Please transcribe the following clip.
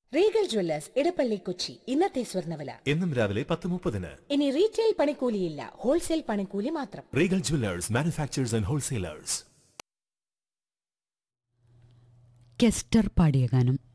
Regal Jewellers Edappally Kochi ഇന്നത്തെ സ്വർണ്ണവില എന്നും രാവിലെ 10:30. ഇനി റീറ്റെയിൽ പണിക്കൂലിയില്ല, ഹോൾസെയിൽ പണിക്കൂലി മാത്രം. Regal Jewellers, manufacturers and wholesalers. Kester പാടിയ ഗാനം.